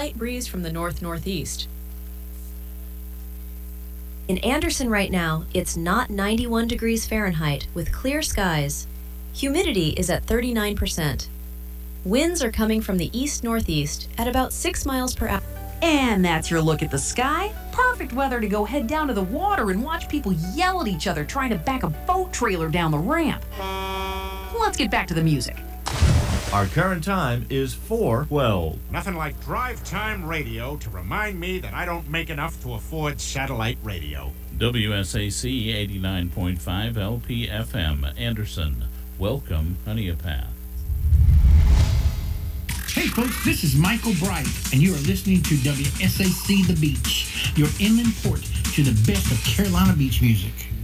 Light breeze from the north-northeast. In Anderson right now, it's not 91 degrees Fahrenheit with clear skies. Humidity is at 39%. Winds are coming from the east-northeast at about 6 miles per hour. And that's your look at the sky. Perfect weather to go head down to the water and watch people yell at each other trying to back a boat trailer down the ramp. Let's get back to the music. Our current time is 4:12. Nothing like drive time radio to remind me that I don't make enough to afford satellite radio. WSAC 89.5 LPFM, Anderson. Welcome, Honeypath. Hey folks, this is Michael Bright, and you are listening to WSAC The Beach, your inland port to the best of Carolina beach music.